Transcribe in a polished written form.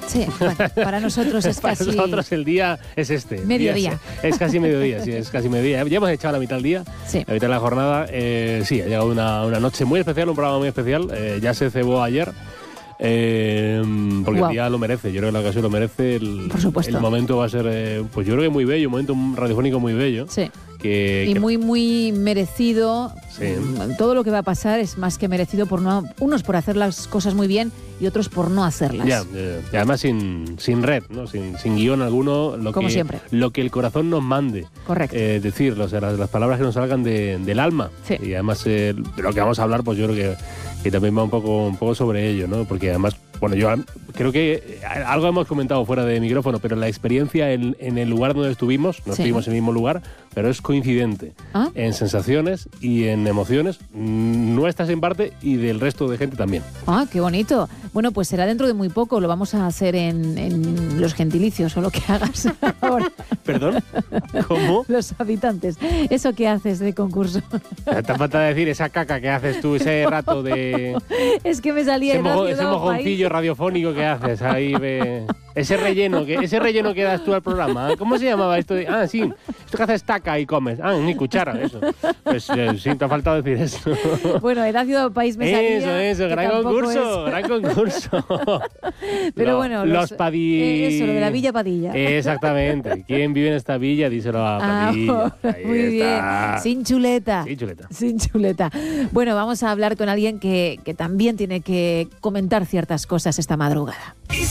Sí, bueno, para nosotros es Para casi... nosotros el día es este. Mediodía. Es casi mediodía, sí, es casi mediodía. Ya hemos echado la mitad del día, Sí. la mitad de la jornada. Sí, ha llegado una noche muy especial, un programa muy especial. Ya se cebó ayer. Porque el día lo merece, yo creo que la ocasión lo merece. Por supuesto. El momento va a ser, pues yo creo que muy bello, un momento radiofónico muy bello. Sí. Que muy merecido. Sí. Todo lo que va a pasar es más que merecido por unos por hacer las cosas muy bien y otros por no hacerlas. Ya, y además sin red, ¿no? sin guión alguno, Como siempre. Lo que el corazón nos mande. Correcto. Decirlo, o sea, las palabras que nos salgan del alma. Sí. Y además de lo que vamos a hablar, pues yo creo que también va un poco sobre ello, ¿no? Porque además, bueno, yo creo que algo hemos comentado fuera de micrófono, pero la experiencia en el lugar donde estuvimos, no estuvimos en el mismo lugar, pero es coincidente en sensaciones y en emociones nuestras en parte y del resto de gente también. Ah, qué bonito. Bueno, pues será dentro de muy poco, lo vamos a hacer en los gentilicios o lo que hagas ahora. ¿Perdón? ¿Cómo? Los habitantes. Eso que haces de concurso. Te falta decir esa caca que haces tú, ese rato de... Es que me salía ese mojoncillo radiofónico que haces ahí, ese relleno que das tú al programa. ¿Cómo se llamaba esto? Sí, esto que haces taca y comes. Ni cuchara, eso. Pues sí, te ha faltado decir eso. Bueno, el ácido país me salía. Eso, gran concurso. Pero bueno, los Padilla. Eso, lo de la Villa Padilla. Exactamente. ¿Quién vive en esta villa? Díselo a Padilla. Muy bien. Sin chuleta. Sin chuleta. Bueno, vamos a hablar con alguien que también tiene que comentar ciertas cosas esta madrugada.